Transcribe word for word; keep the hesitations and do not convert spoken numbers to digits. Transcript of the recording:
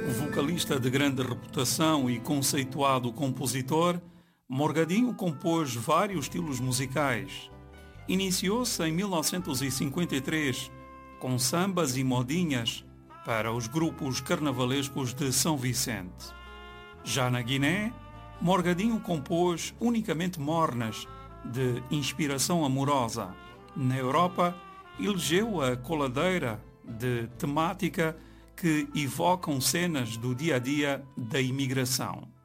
Vocalista de grande reputação e conceituado compositor, Morgadinho compôs vários estilos musicais. Iniciou-se em mil novecentos e cinquenta e três com sambas e modinhas para os grupos carnavalescos de São Vicente. Já na Guiné, Morgadinho compôs unicamente mornas de inspiração amorosa. Na Europa, elegeu a coladeira de temática que evocam cenas do dia-a-dia da imigração.